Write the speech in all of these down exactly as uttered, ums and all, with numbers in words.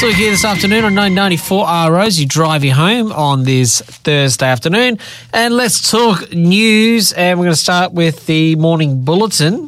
So here this afternoon on nine ninety-four R O as you drive you home on this Thursday afternoon. And let's talk news. And we're going to start with the morning bulletin.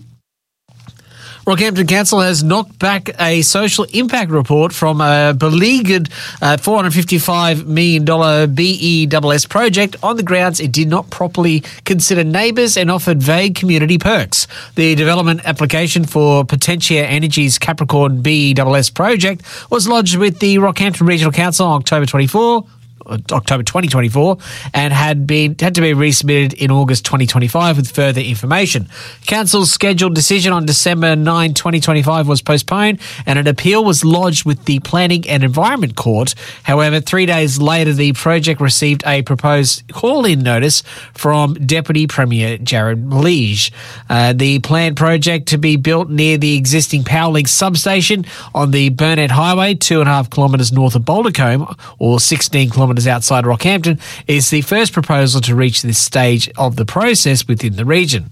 Rockhampton Council has knocked back a social impact report from a beleaguered uh, four hundred fifty-five million dollars B E S S project on the grounds it did not properly consider neighbours and offered vague community perks. The development application for Potentia Energy's Capricorn B E S S project was lodged with the Rockhampton Regional Council on October twenty-fourth. October twenty twenty-four and had been had to be resubmitted in August twenty twenty-five with further information. Council's scheduled decision on December ninth, twenty twenty-five was postponed and an appeal was lodged with the Planning and Environment Court. However, three days later, the project received a proposed call-in notice from Deputy Premier Jared Lige. Uh, the planned project to be built near the existing Powerlink substation on the Burnett Highway, two and a half kilometres north of Bouldercombe, or sixteen kilometres outside Rockhampton, is the first proposal to reach this stage of the process within the region.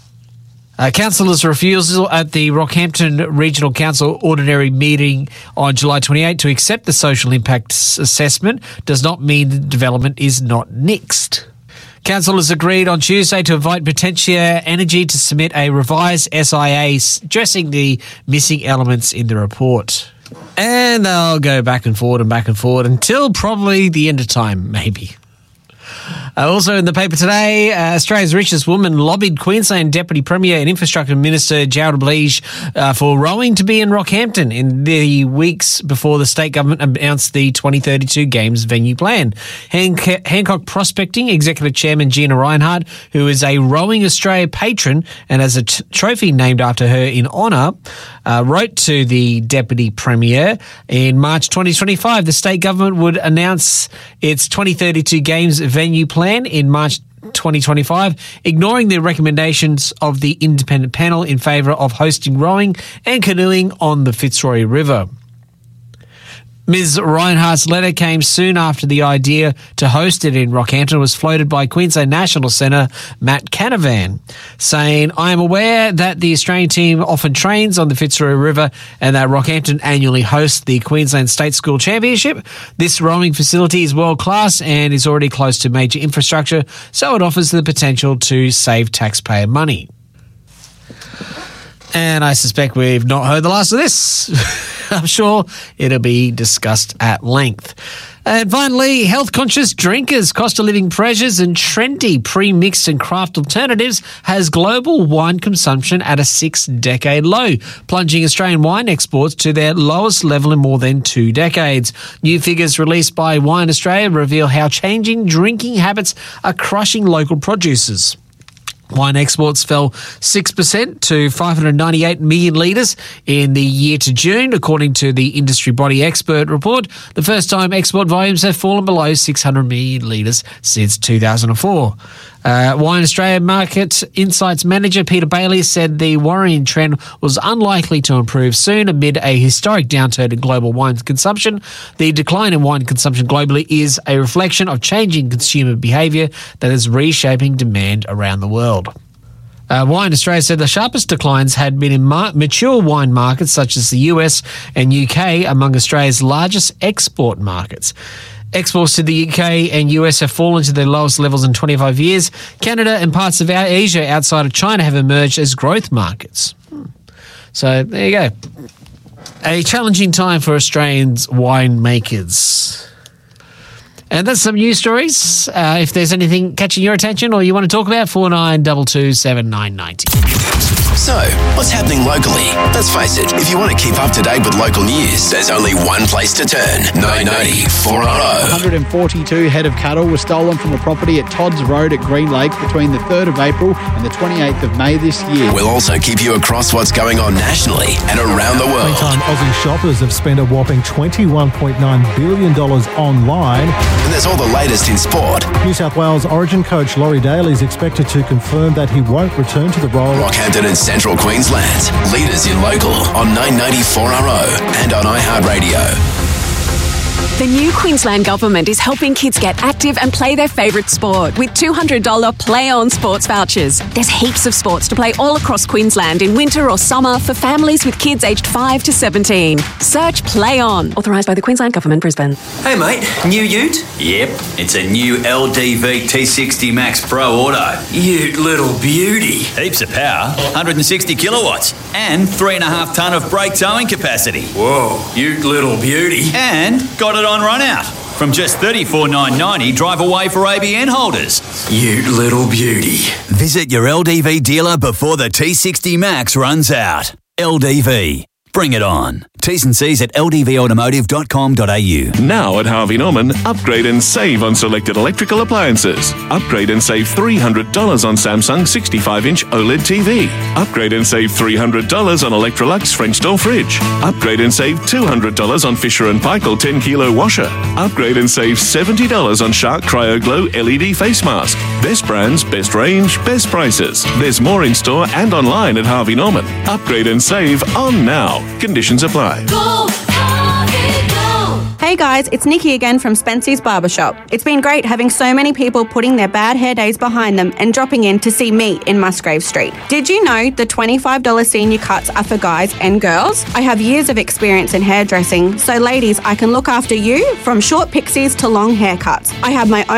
Uh, councillors' refusal at the Rockhampton Regional Council ordinary meeting on July twenty-eighth to accept the social impact assessment does not mean the development is not nixed. Councillors agreed on Tuesday to invite Potentia Energy to submit a revised S I A addressing the missing elements in the report. And they'll go back and forward and back and forward until probably the end of time, maybe. Uh, also in the paper today, uh, Australia's richest woman lobbied Queensland Deputy Premier and Infrastructure Minister Jared Lige uh, for rowing to be in Rockhampton in the weeks before the state government announced the twenty thirty-two Games venue plan. Hanc- Hancock Prospecting Executive Chairman Gina Reinhardt, who is a Rowing Australia patron and has a t- trophy named after her in honour, uh, wrote to the Deputy Premier in March twenty twenty-five. The state government would announce its twenty thirty-two Games venue plan in March twenty twenty-five, ignoring the recommendations of the independent panel in favour of hosting rowing and canoeing on the Fitzroy River. Miz Reinhardt's letter came soon after the idea to host it in Rockhampton was floated by Queensland National Centre Matt Canavan, saying, "I am aware that the Australian team often trains on the Fitzroy River and that Rockhampton annually hosts the Queensland State School Championship. This rowing facility is world-class and is already close to major infrastructure, so it offers the potential to save taxpayer money." And I suspect we've not heard the last of this. I'm sure it'll be discussed at length. And finally, health-conscious drinkers, cost of living pressures and trendy pre-mixed and craft alternatives has global wine consumption at a six-decade low, plunging Australian wine exports to their lowest level in more than two decades. New figures released by Wine Australia reveal how changing drinking habits are crushing local producers. Wine exports fell six percent to five hundred ninety-eight million litres in the year to June, according to the industry body expert report, the first time export volumes have fallen below six hundred million litres since two thousand four. Uh, Wine Australia Market Insights Manager Peter Bailey said the worrying trend was unlikely to improve soon amid a historic downturn in global wine consumption. The decline in wine consumption globally is a reflection of changing consumer behaviour that is reshaping demand around the world. Uh, Wine Australia said the sharpest declines had been in mar- mature wine markets such as the U S and U K, among Australia's largest export markets. Exports to the U K and U S have fallen to their lowest levels in twenty-five years. Canada and parts of Asia outside of China have emerged as growth markets. So there you go. A challenging time for Australians winemakers. And that's some news stories. Uh, if there's anything catching your attention or you want to talk about, four nine two two seven nine nine zero. So, what's happening locally? Let's face it, if you want to keep up to date with local news, there's only one place to turn. nine ninety-four R O. one hundred forty-two head of cattle were stolen from a property at Todd's Road at Green Lake between the third of April and the twenty-eighth of May this year. We'll also keep you across what's going on nationally and around the world. Meantime, Aussie shoppers have spent a whopping twenty-one point nine billion dollars online. And there's all the latest in sport. New South Wales Origin coach Laurie Daly is expected to confirm that he won't return to the role. Rockhampton and Central Queensland, leaders in local on nine ninety-four R O and on iHeartRadio. The new Queensland Government is helping kids get active and play their favourite sport with two hundred dollars Play On sports vouchers. There's heaps of sports to play all across Queensland in winter or summer for families with kids aged five to seventeen. Search Play On. Authorised by the Queensland Government, Brisbane. Hey mate, new ute? Yep, it's a new L D V T sixty Max Pro Auto. Ute little beauty. Heaps of power, one hundred sixty kilowatts, and three and a half tonne of brake towing capacity. Whoa, ute little beauty. And got it on run out. From just thirty-four thousand nine hundred ninety dollars, drive away for A B N holders. Ute little beauty. Visit your L D V dealer before the T sixty Max runs out. L D V. Bring it on. T's and C's at l d v automotive dot com dot a u. Now at Harvey Norman, upgrade and save on selected electrical appliances. Upgrade and save three hundred dollars on Samsung sixty-five inch OLED T V. Upgrade and save three hundred dollars on Electrolux French door fridge. Upgrade and save two hundred dollars on Fisher and Paykel ten kilo washer. Upgrade and save seventy dollars on Shark Cryo Glow L E D face mask. Best brands, best range, best prices. There's more in store and online at Harvey Norman. Upgrade and save on now. Conditions apply. Go, Harvey, go. Hey guys, it's Nikki again from Spency's Barbershop. It's been great having so many people putting their bad hair days behind them and dropping in to see me in Musgrave Street. Did you know the twenty-five dollars senior cuts are for guys and girls? I have years of experience in hairdressing, so ladies, I can look after you from short pixies to long haircuts. I have my own